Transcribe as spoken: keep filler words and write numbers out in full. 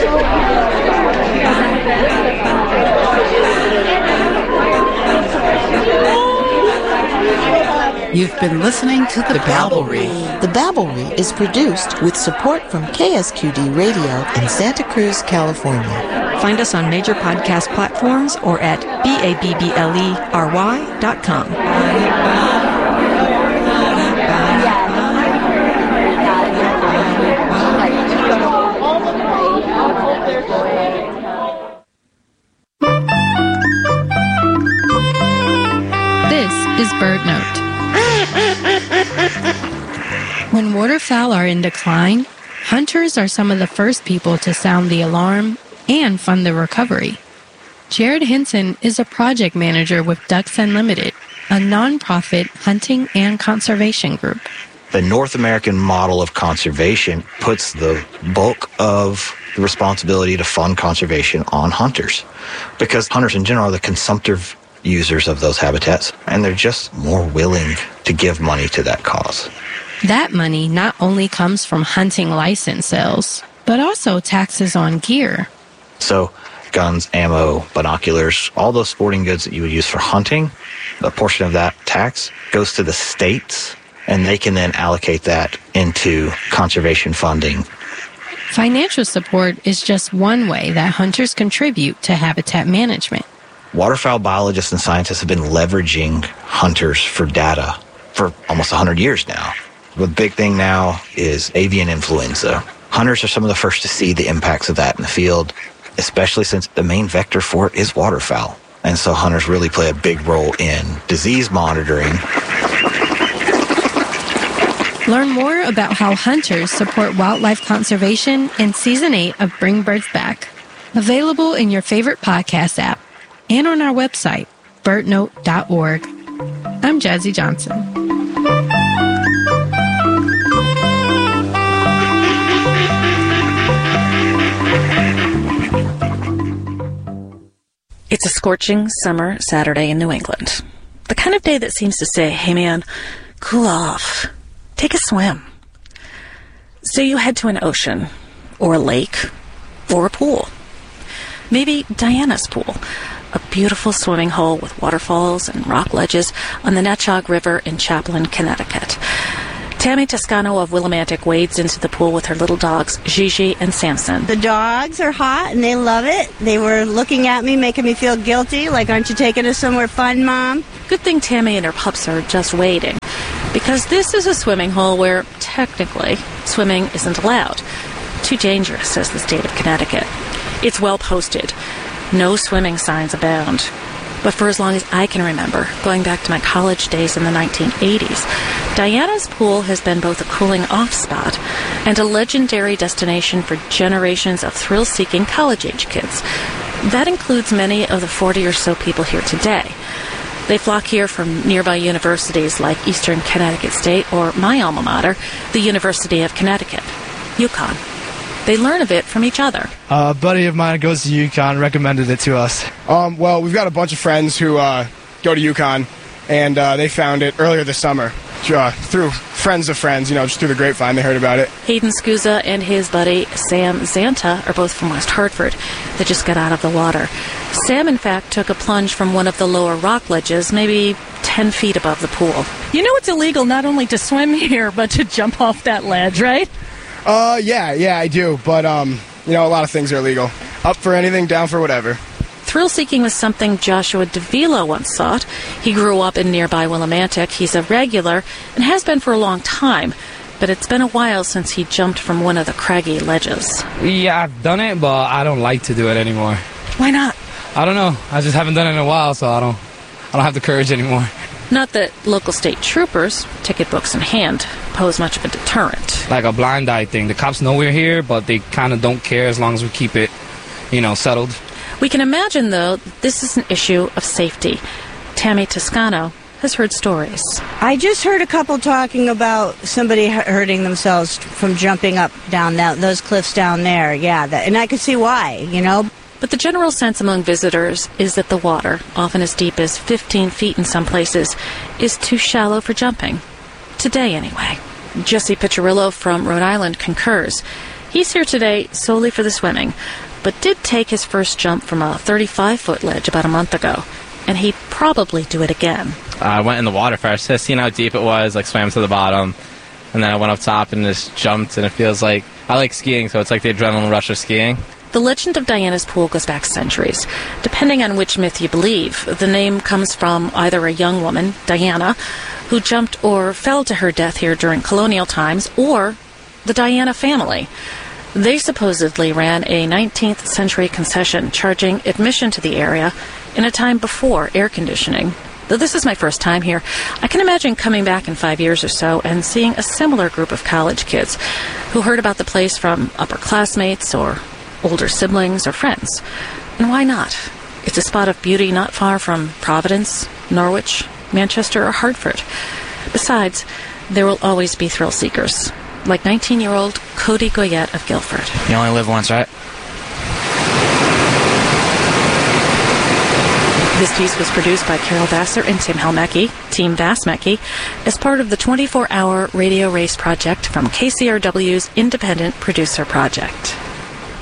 You've been listening to The Babblery. The Babblery is produced with support from K S Q D Radio in Santa Cruz, California. Find us on major podcast platforms or at B A B B L E R Y dot com. This is Bird Note. When waterfowl are in decline, hunters are some of the first people to sound the alarm and fund the recovery. Jared Hinson is a project manager with Ducks Unlimited, a nonprofit hunting and conservation group. The North American model of conservation puts the bulk of the responsibility to fund conservation on hunters, because hunters in general are the consumptive users of those habitats, and they're just more willing to give money to that cause. That money not only comes from hunting license sales, but also taxes on gear. So guns, ammo, binoculars, all those sporting goods that you would use for hunting, a portion of that tax goes to the states, and they can then allocate that into conservation funding. Financial support is just one way that hunters contribute to habitat management. Waterfowl biologists and scientists have been leveraging hunters for data for almost one hundred years now. The big thing now is avian influenza. Hunters are some of the first to see the impacts of that in the field, especially since the main vector for it is waterfowl. And so hunters really play a big role in disease monitoring. Learn more about how hunters support wildlife conservation in Season eight of Bring Birds Back. Available in your favorite podcast app and on our website, bird note dot org. I'm Jazzy Johnson. It's a scorching summer Saturday in New England. The kind of day that seems to say, hey man, cool off. Take a swim. So you head to an ocean, or a lake, or a pool. Maybe Diana's Pool, a beautiful swimming hole with waterfalls and rock ledges on the Natchaug River in Chaplin, Connecticut. Tammy Toscano of Willimantic wades into the pool with her little dogs, Gigi and Samson. The dogs are hot and they love it. They were looking at me, making me feel guilty, like, aren't you taking us somewhere fun, Mom? Good thing Tammy and her pups are just wading, because this is a swimming hole where, technically, swimming isn't allowed. Too dangerous, says the state of Connecticut. It's well posted. No swimming signs abound. But for as long as I can remember, going back to my college days in the nineteen eighties, Diana's Pool has been both a cooling-off spot and a legendary destination for generations of thrill-seeking college-age kids. That includes many of the forty or so people here today. They flock here from nearby universities like Eastern Connecticut State or my alma mater, the University of Connecticut, UConn. They learn of it from each other. Uh, a buddy of mine goes to UConn, recommended it to us. Um, well, we've got a bunch of friends who uh, go to UConn, and uh, they found it earlier this summer uh, through friends of friends, you know, just through the grapevine. They heard about it. Hayden Scusa and his buddy Sam Zanta are both from West Hartford. They just got out of the water. Sam, in fact, took a plunge from one of the lower rock ledges, maybe ten feet above the pool. You know it's illegal not only to swim here, but to jump off that ledge, right? Uh, yeah, yeah, I do. But, um, you know, a lot of things are illegal. Up for anything, down for whatever. Thrill-seeking was something Joshua DeVilo once thought. He grew up in nearby Willimantic. He's a regular and has been for a long time. But it's been a while since he jumped from one of the craggy ledges. Yeah, I've done it, but I don't like to do it anymore. Why not? I don't know. I just haven't done it in a while, so I don't, I don't have the courage anymore. Not that local state troopers, ticket books in hand, pose much of a deterrent. Like a blind eye thing. The cops know we're here, but they kind of don't care as long as we keep it, you know, settled. We can imagine, though, this is an issue of safety. Tammy Toscano has heard stories. I just heard a couple talking about somebody hurting themselves from jumping up down that, those cliffs down there. Yeah, that, and I could see why, you know. But the general sense among visitors is that the water, often as deep as fifteen feet in some places, is too shallow for jumping. Today, anyway. Jesse Piccirillo from Rhode Island concurs. He's here today solely for the swimming, but did take his first jump from a thirty-five-foot ledge about a month ago, and he'd probably do it again. I went in the water first to see how deep it was, like swam to the bottom, and then I went up top and just jumped, and it feels like, I like skiing, so it's like the adrenaline rush of skiing. The legend of Diana's Pool goes back centuries. Depending on which myth you believe, the name comes from either a young woman, Diana, who jumped or fell to her death here during colonial times, or the Diana family. They supposedly ran a nineteenth century concession charging admission to the area in a time before air conditioning. Though this is my first time here, I can imagine coming back in five years or so and seeing a similar group of college kids who heard about the place from upper classmates or older siblings or friends. And why not? It's a spot of beauty not far from Providence, Norwich, Manchester, or Hartford. Besides, there will always be thrill seekers, like nineteen-year-old Cody Goyette of Guilford. You only live once, right? This piece was produced by Carol Vassar and Tim Helmecki, Team Vassmecki, as part of the twenty-four hour Radio Race Project from K C R W's Independent Producer Project.